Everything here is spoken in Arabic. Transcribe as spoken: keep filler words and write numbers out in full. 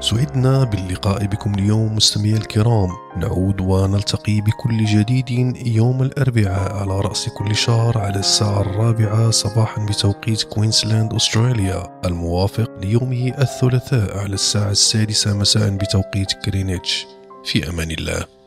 سعدنا باللقاء بكم اليوم مستمعي الكرام. نعود ونلتقي بكل جديد يوم الأربعاء على رأس كل شهر على الساعة الرابعة صباحا بتوقيت كوينسلاند أستراليا، الموافق ليومه الثلاثاء على الساعة السادسة مساء بتوقيت غرينتش. في أمان الله.